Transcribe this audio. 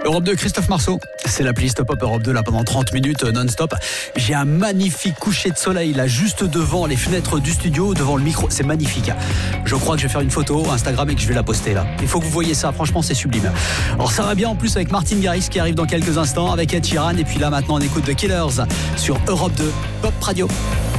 Europe 2, Christophe Marceau. C'est la playlist Pop Europe 2 là pendant 30 minutes non-stop. J'ai un magnifique coucher de soleil là juste devant les fenêtres du studio, devant le micro. C'est magnifique. Je crois que je vais faire une photo Instagram et que je vais la poster là. Il faut que vous voyez ça, franchement c'est sublime. Alors ça va bien en plus avec Martin Garrix qui arrive dans quelques instants avec Ed Sheeran. Et puis là maintenant on écoute The Killers sur Europe 2 Pop Radio.